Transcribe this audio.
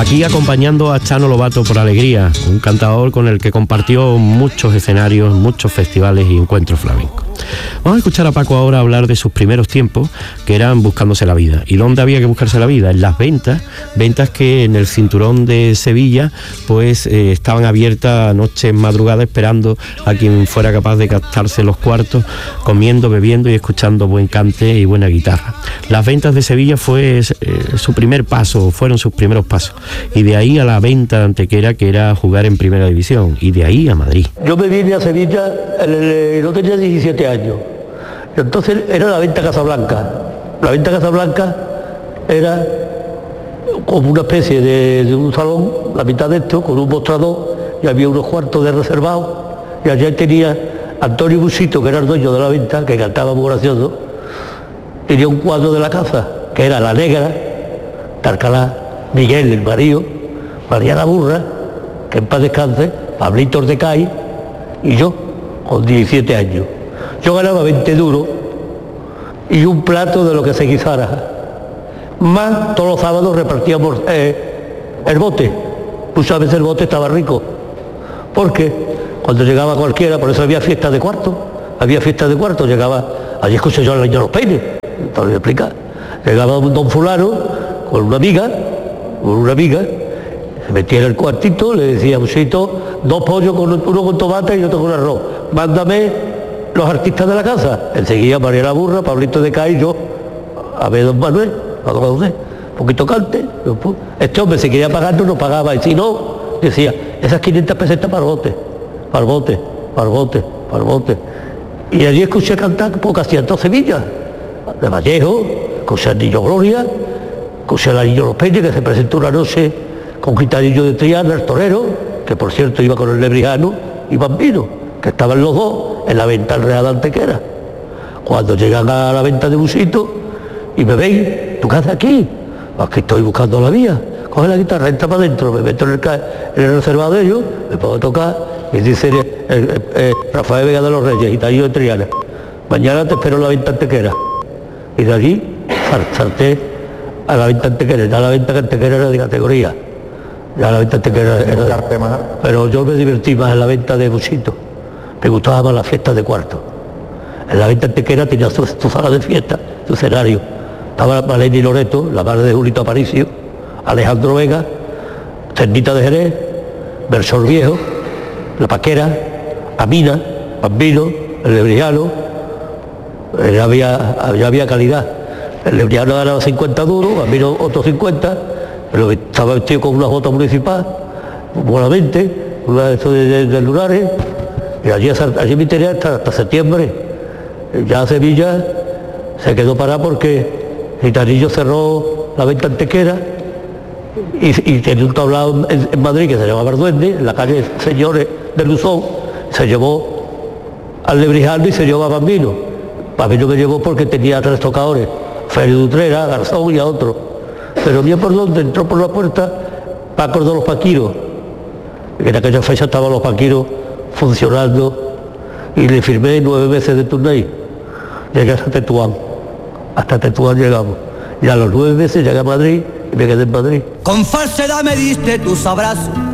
Aquí acompañando a Chano Lobato por Alegría, un cantador con el que compartió muchos escenarios, muchos festivales y encuentros flamencos. Vamos a escuchar a Paco ahora hablar de sus primeros tiempos, que eran buscándose la vida. ¿Y dónde había que buscarse la vida? En las ventas que en el cinturón de Sevilla pues estaban abiertas noches madrugadas esperando a quien fuera capaz de gastarse los cuartos, comiendo, bebiendo y escuchando buen cante y buena guitarra. Las ventas de Sevilla fue su primer paso, fueron sus primeros pasos, y de ahí a la venta de Antequera, que era jugar en Primera División, y de ahí a Madrid. Yo me vine a Sevilla, no tenía 17 años. Entonces era la venta Casablanca. La venta Casablanca era como una especie de un salón, la mitad de esto, con un mostrador, y había unos cuartos de reservados, y allá tenía Antonio Busito, que era el dueño de la venta, que cantaba muy gracioso, tenía un cuadro de la casa, que era La Negra, Tarcalá, Miguel, el marido, María la Burra, que en paz descanse, Pablito Ordecay, y yo, con 17 años. Yo ganaba 20 duros y un plato de lo que se guisara. Más todos los sábados repartíamos el bote. Muchas veces el bote estaba rico. Porque cuando llegaba cualquiera, por eso había fiestas de cuarto. Llegaba, allí escuché yo al Niño Los Peines, te lo voy a explicar. Llegaba un don fulano con una amiga, se metía en el cuartito, le decía, Busito, 2 pollos, uno con tomate y otro con arroz. Mándame los artistas de la casa. Enseguida María la Burra, Pablito Ordecay, yo, a ver don Manuel, a don Manuel, un poquito cante. Este hombre se quería pagar, no pagaba, y si no, decía, esas 500 pesetas para el bote. Y allí escuché cantar pocas cientos Sevilla, de Vallejo, escuché al Niño Gloria, escuché al Niño Los Peines, que se presentó una noche con Gitanillo de Triana, el torero, que por cierto iba con el Lebrijano y Bambino, que estaban los dos en la venta del Real de Antequera. Cuando llegan a la venta de Busito y me ven, ¿tú qué haces aquí? Aquí estoy buscando la vía. Coge la guitarra, entra para adentro, me meto en el reservado de ellos, me puedo tocar, y dice Rafael Vega de los Reyes, Gitanillo de Triana, mañana te espero en la venta Antequera. Y de allí salté a la venta Antequera. Ya la venta Antequera era de categoría. Ya la venta Antequera era... Pero yo me divertí más en la venta de Busito. Me gustaba más la fiesta de cuarto. En la venta Antequera tenía su sala de fiesta, su escenario. Estaba Maleni Loreto, la madre de Julito Aparicio, Alejandro Vega, Cernita de Jerez, Bersor Viejo, La Paquera, Amina, Bambino, el Lebrijano. Ya había calidad. El Lebrijano ganaba 50 duros, Bambino otros 50, pero estaba vestido con una bota municipal, buenamente, una de estos de lunares. Y allí me tenía hasta septiembre. Ya Sevilla se quedó parada porque Gitanillo cerró la venta Antequera y tenía un tablado en Madrid que se llamaba El Duende, en la calle Señores de Luzón. Se llevó al Lebrijano y se llevó a Bambino. Bambino me llevó porque tenía 3 tocadores, Félix Utrera, Garzón y a otro. Pero bien por donde entró por la puerta Paco de los Paquiros. En aquella fecha estaban los Paquiros funcionando y le firmé 9 meses de turné. Llegué hasta Tetuán llegamos, y a los 9 meses llegué a Madrid y me quedé en Madrid. Con falsedad me diste tus abrazos,